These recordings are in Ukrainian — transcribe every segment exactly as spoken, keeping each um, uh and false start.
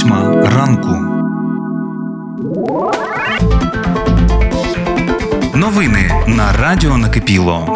Восьма ранку. Новини на радіо Накипіло.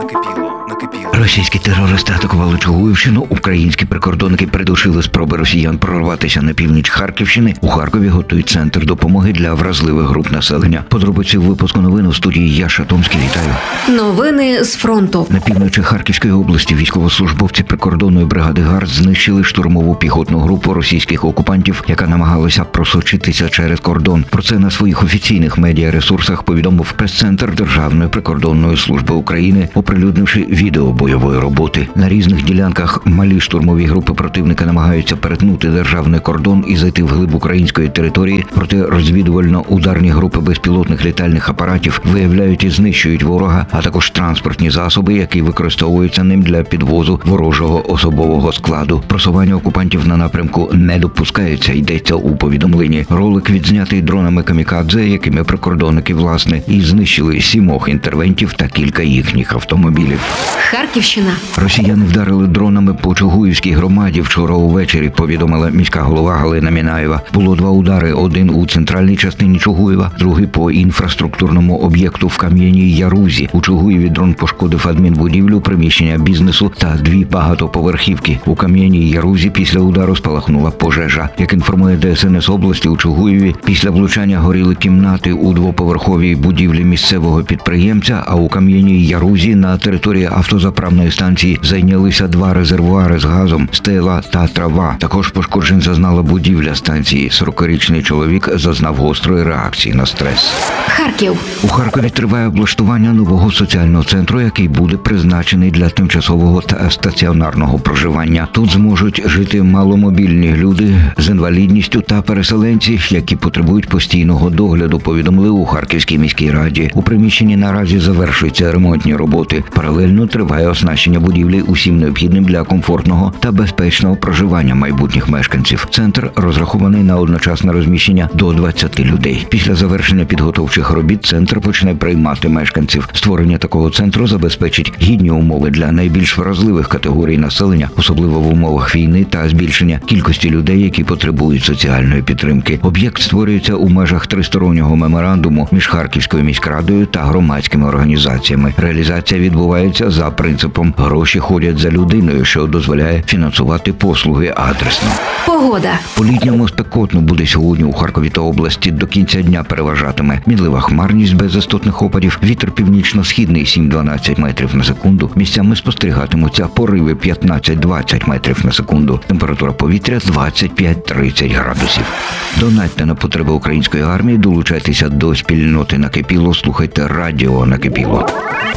Російські терористи атакували Чугуївщину, українські прикордонники придушили спроби росіян прорватися на північ Харківщини. У Харкові готують центр допомоги для вразливих груп населення. Подробиці в випуску новин у студії Яша Томський. Вітаю. Новини з фронту. На півночі Харківської області військовослужбовці прикордонної бригади ГАРД знищили штурмову піхотну групу російських окупантів, яка намагалася просочитися через кордон. Про це на своїх офіційних медіаресурсах повідомив прес-центр Державної прикордонної служби України, оприлюднивши відео бойової роботи. На різних ділянках малі штурмові групи противника намагаються перетнути державний кордон і зайти вглиб української території, проте розвідувально-ударні групи безпілотних літальних апаратів виявляють і знищують ворога, а також транспортні засоби, які використовуються ним для підвозу ворожого особового складу. Просування окупантів на напрямку не допускається, йдеться у повідомленні. Ролик відзнятий дронами камікадзе, якими прикордонники, власне, і знищили сімох інтервентів та кілька їхніх автомобілів. Харківщина. Росіяни вдарили дронами по Чугуївській громаді вчора увечері, повідомила міська голова Галина Мінаєва. Було два удари, один у центральній частині Чугуєва, другий по інфраструктурному об'єкту в Кам'яній Ярузі. У Чугуєві дрон пошкодив адмінбудівлю, приміщення бізнесу та дві багатоповерхівки. У Кам'яній Ярузі після удару спалахнула пожежа. Як інформує ДСНС області, у Чугуєві після влучання горіли кімнати у двоповерховій будівлі місцевого підприємця, а у Кам'яній Ярузі на території автозаправної станції зайнялися два резервуари з газом, стела та трава. Також пошкоджень зазнала будівля станції. сорокарічний чоловік зазнав гострої реакції на стрес. Харків. У Харкові триває облаштування нового соціального центру, який буде призначений для тимчасового та стаціонарного проживання. Тут зможуть жити маломобільні люди з інвалідністю та переселенці, які потребують постійного догляду, повідомили у Харківській міській раді. У приміщенні наразі завершуються ремонтні роботи. Паралельно триває оснащення будівлі усім необхідним для комфортного та безпечного проживання майбутніх мешканців. Центр розрахований на одночасне розміщення до двадцяти людей. Після завершення підготовчих робіт центр почне приймати мешканців. Створення такого центру забезпечить гідні умови для найбільш вразливих категорій населення, особливо в умовах війни та збільшення кількості людей, які потребують соціальної підтримки. Об'єкт створюється у межах тристороннього меморандуму між Харківською міськрадою та громадськими організаціями. Реалізація відбувається за принципом «гроші ходять за людиною», що дозволяє фінансувати послуги адресно. Погода. По-літньому спекотно буде сьогодні у Харкові та області. До кінця дня переважатиме мінлива хмарність без істотних опадів, вітер північно-східний сім-дванадцять метрів на секунду. Місцями спостерігатимуться пориви п'ятнадцять-двадцять метрів на секунду. Температура повітря двадцять п'ять-тридцять градусів. Донатьте на потреби української армії, долучайтеся до спільноти Накипіло, слухайте радіо Накипіло.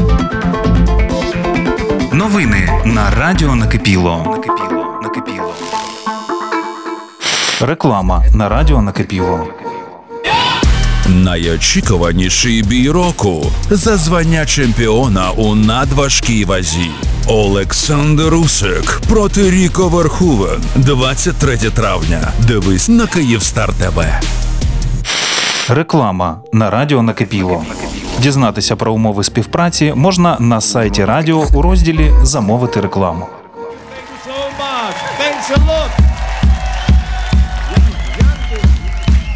Новини на радіо Накипіло. Накипіло. Накипіло. Реклама на радіо Накипіло. Найочікуваніший бій року за звання чемпіона у надважкій вазі. Олександр Усик проти Ріко Верховен. двадцять третє травня. Дивись на Київстар ТВ. Реклама на радіо Накипіло. Дізнатися про умови співпраці можна на сайті радіо у розділі «Замовити рекламу». Thank you so much. Thanks a lot.